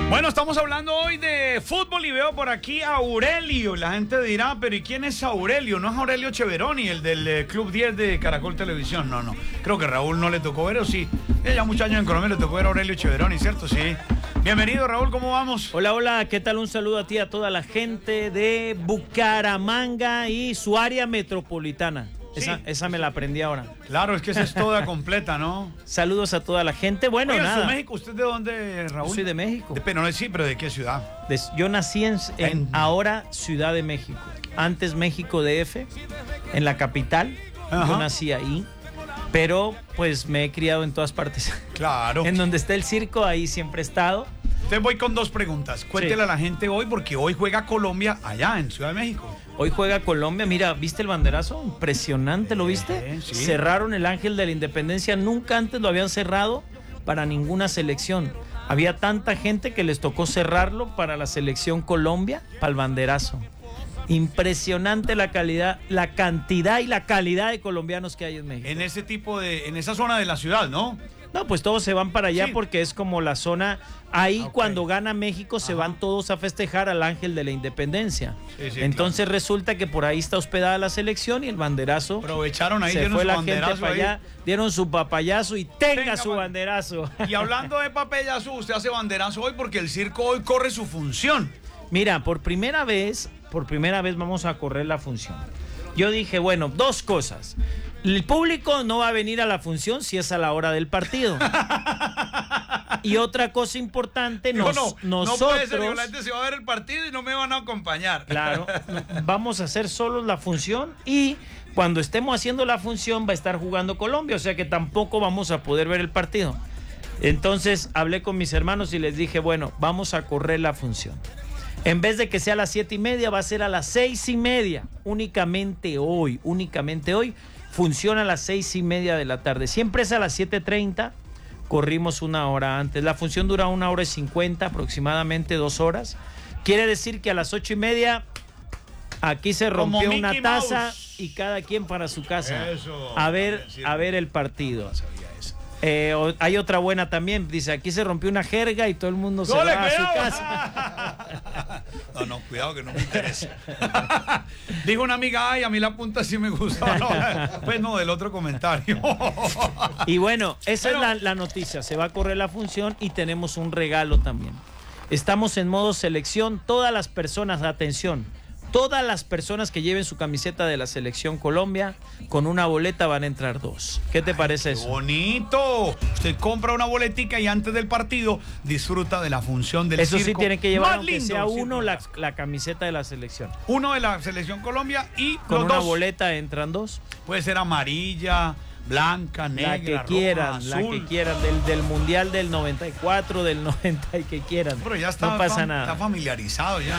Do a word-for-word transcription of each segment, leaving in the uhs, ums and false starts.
Bueno, estamos hablando hoy de fútbol y veo por aquí a Aurelio. La gente dirá, pero ¿y quién es Aurelio? No es Aurelio Cheveroni, el del eh, Club diez de Caracol Televisión. No, no. Creo que Raúl no le tocó ver, o sí. Ya muchos años en Colombia le tocó ver a Aurelio Cheveroni, ¿cierto? Sí. Bienvenido, Raúl, ¿cómo vamos? Hola, hola, ¿qué tal? Un saludo a ti, a toda la gente de Bucaramanga y su área metropolitana. Esa, sí, esa me la aprendí ahora. Claro, es que esa es toda completa, ¿no? Saludos a toda la gente. Bueno, Oiga, nada. ¿de México? ¿Usted de dónde, Raúl? Yo soy de México. De, pero no, sí, pero ¿de qué ciudad? De, yo nací en, en, en ahora Ciudad de México. Antes México D F, en la capital. Ajá. Yo nací ahí. Pero pues me he criado en todas partes. Claro. En donde está el circo, ahí siempre he estado. Te voy con dos preguntas. Cuéntele sí. a la gente hoy, porque hoy juega Colombia allá en Ciudad de México. Hoy juega Colombia. Mira, ¿viste el banderazo? Impresionante, ¿lo viste? Sí. Cerraron el Ángel de la Independencia. Nunca antes lo habían cerrado para ninguna selección. Había tanta gente que les tocó cerrarlo para la selección Colombia, para el banderazo. Impresionante la calidad, la cantidad y la calidad de colombianos que hay en México. En ese tipo de, en esa zona de la ciudad, ¿no? No, pues todos se van para allá sí. porque es como la zona. Ahí okay. cuando gana México se Ajá. van todos a festejar al Ángel de la Independencia. Sí, sí, Entonces claro. resulta que por ahí está hospedada la selección y el banderazo. Aprovecharon ahí, se dieron fue su la banderazo gente para ahí. allá, dieron su papayazo y tenga, tenga su man. banderazo. Y hablando de papayazo, usted hace banderazo hoy porque el circo hoy corre su función. Mira, por primera vez, por primera vez vamos a correr la función. Yo dije, bueno, dos cosas. El público no va a venir a la función si es a la hora del partido. Y otra cosa importante, nos, no, nosotros... No puede ser, Violante, se va a ver el partido y no me van a acompañar. Claro, vamos a hacer solos la función y cuando estemos haciendo la función va a estar jugando Colombia, o sea que tampoco vamos a poder ver el partido. Entonces hablé con mis hermanos y les dije, bueno, vamos a correr la función. En vez de que sea a las siete y media, va a ser a las seis y media. Únicamente hoy, únicamente hoy. Funciona a las seis y media de la tarde. Siempre es a las siete treinta. Corrimos una hora antes. La función dura una hora y cincuenta, aproximadamente dos horas. Quiere decir que a las ocho y media aquí se rompió una taza y cada quien para su casa. Eso, a ver, a ver el partido. Eh, hay otra buena también, dice, aquí se rompió una jerga y todo el mundo se ¡Dole, va a cuidado! su casa. No, no, cuidado que no me interesa. Dijo una amiga, ay, a mí la punta sí me gusta. No, pues no, del otro comentario. Y bueno, esa Pero... es la, la noticia, se va a correr la función y tenemos un regalo también. Estamos en modo selección, todas las personas, atención, todas las personas que lleven su camiseta de la Selección Colombia, con una boleta van a entrar dos. ¿Qué te Ay, parece qué eso? Bonito. Usted compra una boletica y antes del partido disfruta de la función del eso circo. Eso sí tiene que llevar, Más aunque lindo, sea uno, la, la camiseta de la selección. Uno de la Selección Colombia y con los una dos. boleta entran dos. Puede ser amarilla, blanca, negra, la que quieran, roja, azul. La que quieran, del, del Mundial del noventa y cuatro, del noventa y que quieran. Pero ya está, no pasa fam, nada. Está familiarizado ya.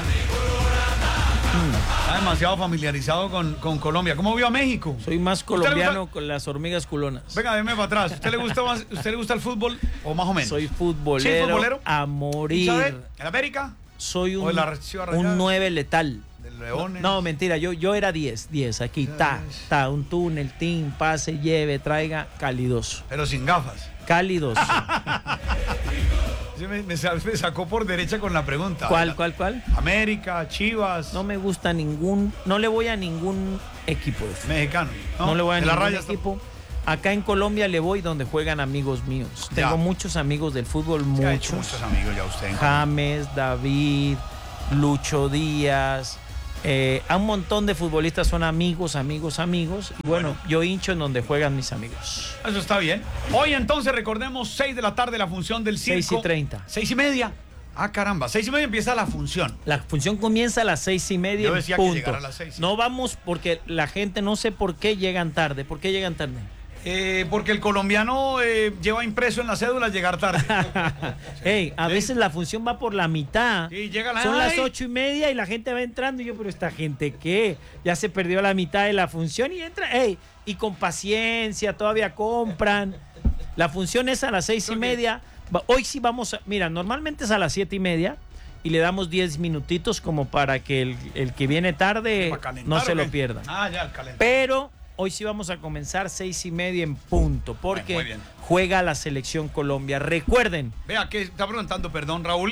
Está demasiado familiarizado con, con Colombia. ¿Cómo vio a México? Soy más colombiano con las hormigas culonas. Venga, déme para atrás. ¿Usted le gusta más, ¿usted le gusta el fútbol o más o menos? Soy futbolero, ¿Sí, futbolero? a morir. ¿En América? Soy un, un nueve letal. Leones. No, mentira, yo, yo era diez, diez, aquí, ta, ta, un túnel, tin, pase, lleve, traiga, calidoso. Pero sin gafas. Calidoso. Me, me, me sacó por derecha con la pregunta. ¿Cuál, cuál, cuál? América, Chivas. No me gusta ningún, no le voy a ningún equipo. Mexicano. No, no le voy a ningún la raya equipo. Está... Acá en Colombia le voy donde juegan amigos míos. Ya. Tengo muchos amigos del fútbol, muchos. Ha hecho muchos amigos ya usted. James, David, Lucho Díaz. Eh, a un montón de futbolistas son amigos, amigos, amigos. Y bueno, bueno, yo hincho en donde juegan mis amigos. Eso está bien. Hoy entonces recordemos seis de la tarde la función del circo. seis y treinta. seis y media. Ah, caramba, seis y media empieza la función. La función comienza a las seis y media. Yo decía punto. que llegara a las seis. ¿Sí? No vamos porque la gente no sé por qué llegan tarde. ¿Por qué llegan tarde? Eh, porque el colombiano eh, lleva impreso en la cédula llegar tarde. Hey, a ¿Sí? veces la función va por la mitad. Sí, llega la... Son ¡Ay! las ocho y media y la gente va entrando. Y yo, pero esta gente qué, ya se perdió la mitad de la función y entra. Hey, y con paciencia todavía compran. La función es a las seis y media. Hoy sí vamos a, mira, normalmente es a las siete y media y le damos diez minutitos como para que el, el que viene tarde no se lo pierda. Ah, ya, el Pero hoy sí vamos a comenzar seis y media en punto, porque Ay, juega la Selección Colombia. Recuerden. Vea, que está preguntando, perdón, Raúl,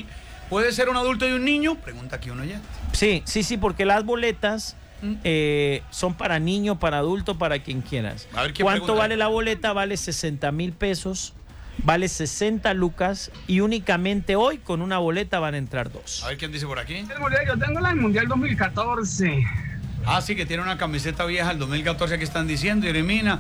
¿Puede ser un adulto y un niño? Pregunta aquí uno ya. Sí, sí, sí, porque las boletas eh, son para niño, para adulto, para quien quieras. A ver, ¿quién ¿Cuánto pregunta? vale la boleta? Vale sesenta mil pesos, vale sesenta lucas y únicamente hoy con una boleta van a entrar dos. A ver quién dice por aquí. El mundial, yo tengo la del Mundial dos mil catorce. Ah, sí, que tiene una camiseta vieja del dos mil catorce que están diciendo, Yeremina.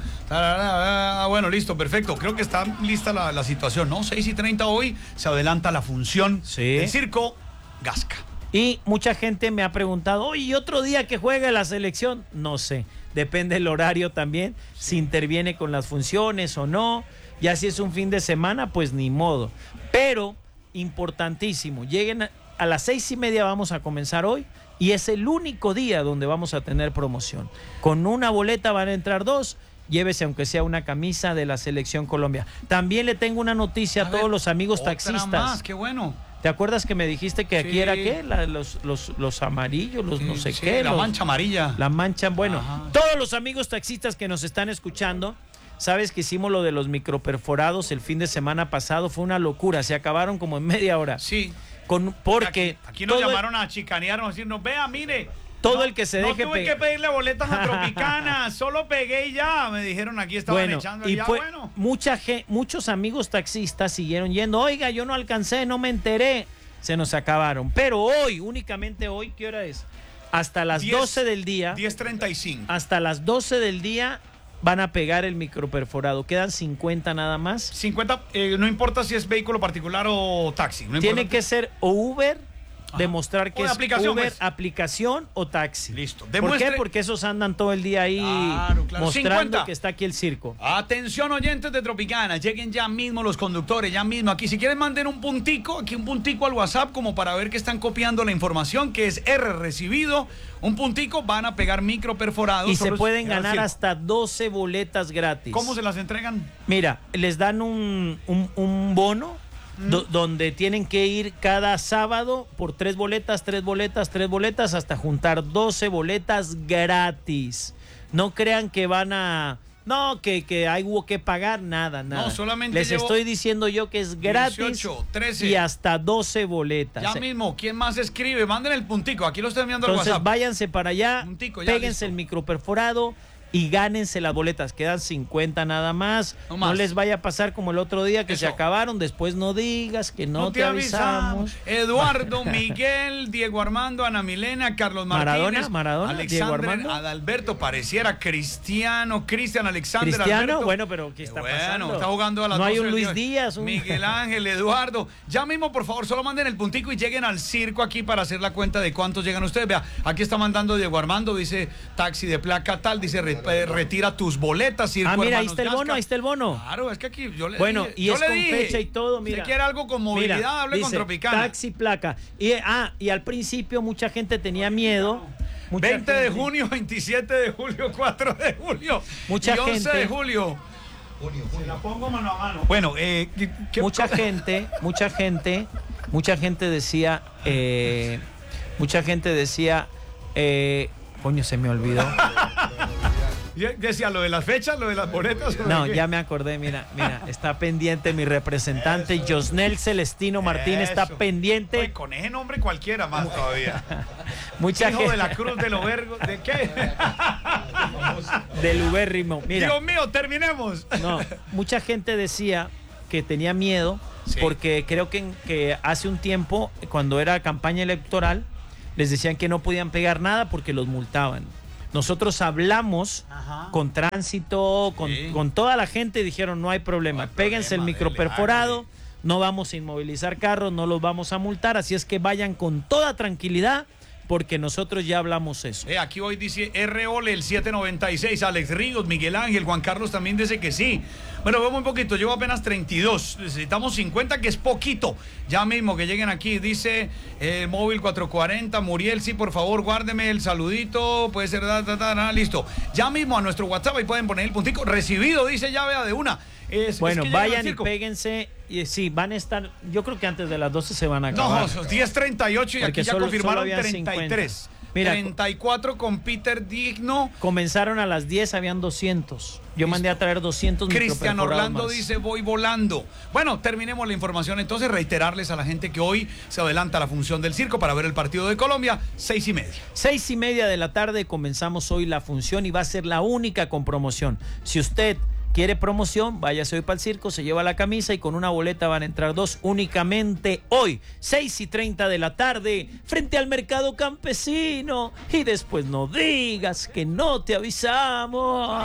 Ah, bueno, listo, perfecto. Creo que está lista la, la situación, ¿no? seis y treinta hoy se adelanta la función Sí. del Circo Gasca. Y mucha gente me ha preguntado, oye, ¿y otro día que juegue la selección? No sé, depende del horario también, si interviene con las funciones o no. Ya si es un fin de semana, pues ni modo. Pero, importantísimo, lleguen a, a las seis y media vamos a comenzar hoy y es el único día donde vamos a tener promoción. Con una boleta van a entrar dos. Llévese aunque sea una camisa de la Selección Colombia. También le tengo una noticia a, a todos ver, los amigos otra taxistas. Más, qué bueno. ¿Te acuerdas que me dijiste que aquí sí. era qué? La, los, los, los amarillos, los Sí, no sé sí, qué. La los, mancha amarilla. La mancha, bueno. Ajá. Todos los amigos taxistas que nos están escuchando, sabes que hicimos lo de los microperforados el fin de semana pasado, fue una locura, se acabaron como en media hora. Sí. Con, porque Aquí, aquí nos todo llamaron a chicanearnos, a decirnos, vea, mire. Todo no, el que se no deje tuve pegar. que pedirle boletas a Tropicana, solo pegué y ya. Me dijeron, aquí estaban bueno, echando y ya, fue, bueno. Mucha gente, muchos amigos taxistas siguieron yendo. Oiga, yo no alcancé, no me enteré. Se nos acabaron. Pero hoy, únicamente hoy, ¿qué hora es? Hasta las diez, doce del día. diez treinta y cinco. Hasta las doce del día van a pegar el microperforado. Quedan cincuenta nada más. cincuenta, eh, no importa si es vehículo particular o taxi. No Tiene importa. que ser o Uber, Ajá. demostrar que O de es aplicación, Uber, pues. aplicación o taxi. Listo. ¿Por Demuestre- qué? Porque esos andan todo el día ahí Claro, claro. mostrando cincuenta. que está aquí el circo. Atención, oyentes de Tropicana, lleguen ya mismo los conductores, ya mismo aquí. Si quieren manden un puntico, aquí un puntico al WhatsApp como para ver que están copiando la información, que es R recibido. Un puntico, van a pegar micro perforados. Y se Solo pueden es- al ganar circo. hasta doce boletas gratis. ¿Cómo se las entregan? Mira, les dan un, un, un bono do, donde tienen que ir cada sábado por tres boletas, tres boletas, tres boletas, hasta juntar doce boletas gratis. No crean que van a... No, que, que hay hubo que pagar, nada, nada. No, solamente les llevo estoy diciendo yo que es gratis dieciocho, trece. y hasta doce boletas. Ya mismo, ¿quién más escribe? Manden el puntico, aquí lo estoy enviando al Entonces WhatsApp. váyanse para allá, Puntico, ya, péguense listo. el microperforado y gánense las boletas. Quedan cincuenta nada más. No No, más. les vaya a pasar como el otro día que Eso. se acabaron. Después no digas que no, No te, avisamos. Eduardo, Miguel, Diego Armando, Ana Milena, Carlos Martínez, Maradona, Maradona, Diego Alexander, Armando. Adalberto, pareciera Cristiano, Cristian Alexander, Cristiano, Alberto. bueno, pero ¿qué está bueno, pasando? está jugando a las No hay doce un del Luis día. Díaz, un- Miguel Ángel, Eduardo. Ya mismo, por favor, solo manden el puntico y lleguen al circo aquí para hacer la cuenta de cuántos llegan ustedes. Vea, aquí está mandando Diego Armando, dice taxi de placa tal, dice re- eh, retira tus boletas. Circo Ah, mira, ahí Hermanos está el Gasca. bono, ahí está el bono. Claro, es que aquí yo le Bueno, dije, y yo es le con dije, fecha y todo, mira. Si quiere algo con movilidad, Mira, hable con dice, Tropicana. taxi, placa. Y, ah, y al principio mucha gente tenía miedo. Mucha veinte de gente- junio, veintisiete de julio, cuatro de julio Mucha y once gente- de julio. Se la pongo mano a mano. Bueno, eh, ¿qué- qué- mucha gente, mucha gente, mucha gente decía, eh, mucha gente decía, eh, coño, se me olvidó. Yo decía lo de las fechas, lo de las boletas. ¿o de No, qué? ya me acordé, mira, mira, está pendiente mi representante, Josnel Celestino Martín, está Eso. pendiente. Oye, con ese nombre cualquiera más todavía. Mucha Hijo gente de la Cruz del Obergo. ¿De qué? del ubérrimo. Mira, Dios mío, terminemos. no, mucha gente decía que tenía miedo Sí. porque creo que, que hace un tiempo, cuando era campaña electoral, les decían que no podían pegar nada porque los multaban. Nosotros hablamos Ajá. con tránsito, con, Sí. con toda la gente y dijeron no hay problema, No hay péguense problema, el microperforado, dele, no vamos a inmovilizar carros, no los vamos a multar, así es que vayan con toda tranquilidad porque nosotros ya hablamos eso. Eh, aquí hoy dice R Ole el siete noventa y seis, Alex Ríos, Miguel Ángel, Juan Carlos también dice que sí. Bueno, veo muy poquito, llevo apenas treinta y dos, necesitamos cincuenta, que es poquito. Ya mismo que lleguen aquí, dice eh, móvil cuatrocientos cuarenta, Muriel, sí, por favor, guárdeme el saludito, puede ser, da, da, da, da, listo. Ya mismo a nuestro WhatsApp ahí pueden poner el puntico, recibido, dice ya, vea, de una. Es- Bueno, es que llegan al vayan y circo. péguense, y sí, van a estar, yo creo que antes de las doce se van a acabar. No, diez treinta y ocho y Porque aquí ya solo- confirmaron solo habían treinta y tres. Mira, treinta y cuatro con Peter Digno. Comenzaron a las diez, habían doscientos. Yo mandé a traer doscientos Cristian Orlando más. dice, voy volando. Bueno, terminemos la información. Entonces, reiterarles a la gente que hoy se adelanta la función del circo para ver el partido de Colombia, seis y media. Seis y media de la tarde comenzamos hoy la función y va a ser la única con promoción. Si usted quiere promoción, váyase hoy para el circo, se lleva la camisa y con una boleta van a entrar dos únicamente hoy, seis y treinta de la tarde, frente al mercado campesino. Y después no digas que no te avisamos.